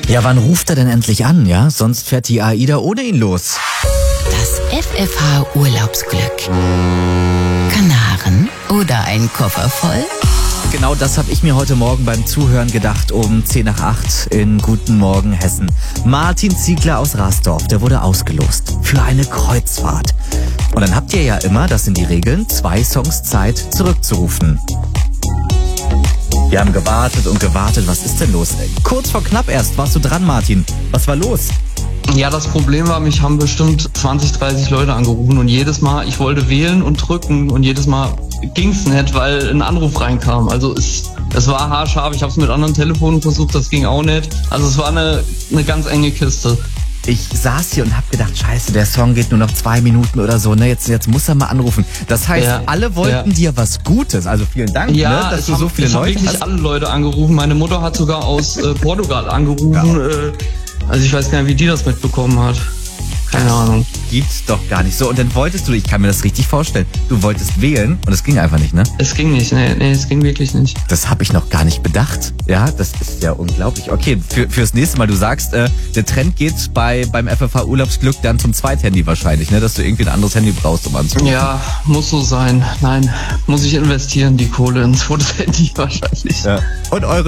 Ja, wann ruft er denn endlich an, ja? Sonst fährt die AIDA ohne ihn los. Das FFH-Urlaubsglück. Kanaren oder ein Koffer voll? Genau das habe ich mir heute Morgen beim Zuhören gedacht um 7:50 in Guten Morgen Hessen. Martin Ziegler aus Rasdorf, der wurde ausgelost für eine Kreuzfahrt. Und dann habt ihr ja immer, das sind die Regeln, 2 Songs Zeit zurückzurufen. Wir haben gewartet und gewartet. Was ist denn los? Kurz vor knapp erst warst du dran, Martin. Was war los? Ja, das Problem war, mich haben bestimmt 20, 30 Leute angerufen und jedes Mal, ich wollte wählen und drücken und jedes Mal ging's nicht, weil ein Anruf reinkam. Also es war haarscharf, ich habe es mit anderen Telefonen versucht, das ging auch nicht. Also es war eine ganz enge Kiste. Ich saß hier und hab gedacht, scheiße, der Song geht nur noch 2 Minuten oder so, ne? Jetzt muss er mal anrufen. Das heißt, alle wollten dir was Gutes. Also vielen Dank, ne, dass du so viele Leute hast. Ich habe wirklich alle Leute angerufen. Meine Mutter hat sogar aus Portugal angerufen. Ja. Also ich weiß gar nicht, wie die das mitbekommen hat. Keine Ahnung. Gibt's doch gar nicht. So, und dann wolltest du, ich kann mir das richtig vorstellen, du wolltest wählen und es ging einfach nicht, ne? Es ging nicht, nee, es ging wirklich nicht. Das habe ich noch gar nicht bedacht. Ja, das ist ja unglaublich. Okay, fürs nächste Mal, du sagst, der Trend geht beim FFH Urlaubsglück dann zum Zweithandy wahrscheinlich, ne? Dass du irgendwie ein anderes Handy brauchst, um anzurufen. Ja, muss so sein. Nein, muss ich investieren, die Kohle ins Handy wahrscheinlich. Ja. Und eure